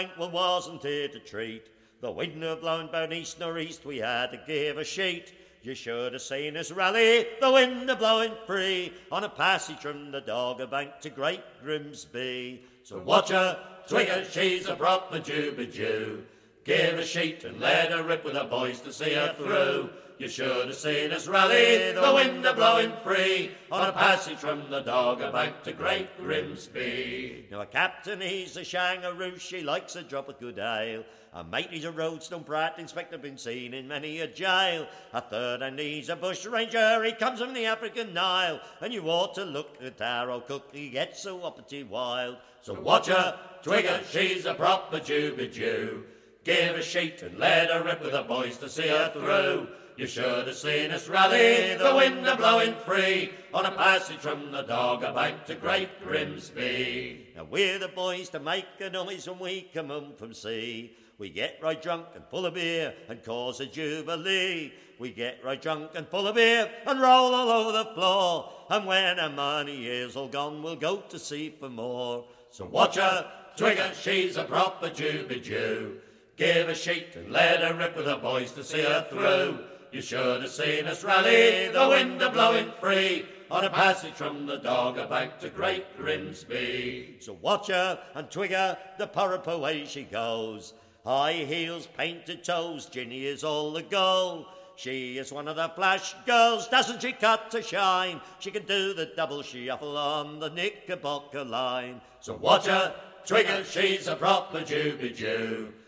Well, wasn't it a treat? The wind nor blowing bout east nor east, we had to give a sheet. You should have seen us rally, the wind a blowing free, on a passage from the Dogger Bank to Great Grimsby. So watch her, twig her, she's a proper Juby-Jew. Give a sheet and let her rip with the boys to see her through. You should have seen us rally, the wind a blowing free, on a passage from the Dogger Bank to Great Grimsby. Now a captain, he's a shangaroo, she likes a drop of good ale. A mate, he's a Roadstone brat, inspector been seen in many a jail. A third, and he's a bush ranger, he comes from the African Nile. And you ought to look at our old cook, he gets so uppity wild. So watch her, twig her, she's a proper Juby-Jew. Give a sheet and let her rip with the boys to see her through. You should have seen us rally, the wind a blowing free, on a passage from the Dogger Bank to Great Grimsby. Now we're the boys to make a noise when we come home from sea. We get right drunk and full of beer and cause a jubilee. We get right drunk and full of beer and roll all over the floor. And when our money is all gone, we'll go to sea for more. So watch her, twig her, she's a proper Juby-Jew. Give a sheet and let her rip with the boys to see her through. You should have seen us rally, the wind a blowing free, on a passage from the Dogger Bank to Great Grimsby. So watch her and twig her, the purrup away she goes. High heels, painted toes, Ginny is all the go. She is one of the flash girls, doesn't she cut to shine? She can do the double shuffle on the Knickerbocker line. So watch her, twig her, she's a proper Juby-Jew.